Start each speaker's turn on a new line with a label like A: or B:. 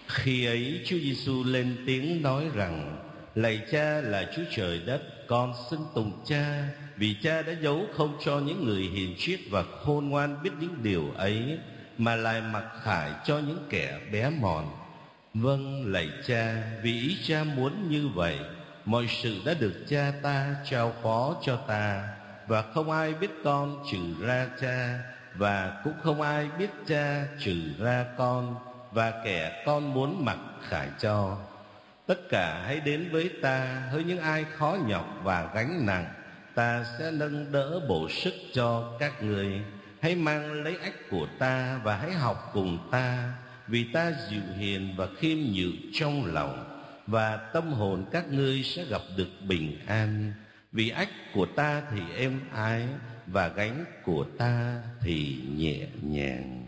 A: Khi ấy Chúa Giêsu lên tiếng nói rằng: Lạy Cha là Chúa trời đất, con xưng tùng Cha, vì Cha đã giấu không cho những người hiền triết và khôn ngoan biết những điều ấy, mà lại mặc khải cho những kẻ bé mọn. Vâng, lạy Cha, vì ý Cha muốn như vậy. Mọi sự đã được Cha ta trao phó cho ta, và không ai biết con trừ ra Cha, và cũng không ai biết Cha trừ ra con, và kẻ con muốn mặc khải cho. Tất cả hãy đến với ta, hỡi những ai khó nhọc và gánh nặng, ta sẽ nâng đỡ bổ sức cho các người. Hãy mang lấy ách của ta và hãy học cùng ta, vì ta dịu hiền và khiêm nhường trong lòng, và tâm hồn các ngươi sẽ gặp được bình an. Vì ách của ta thì êm ái, và gánh của ta thì nhẹ nhàng.